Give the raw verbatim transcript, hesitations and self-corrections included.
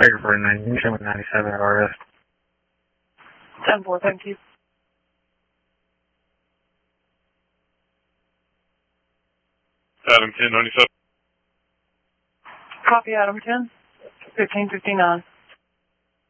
Tiger forty-nine, you can with ninety-seven at R S. ten four, thank you. Adam ten ninety-seven. Copy, Adam ten, fifteen fifty-nine.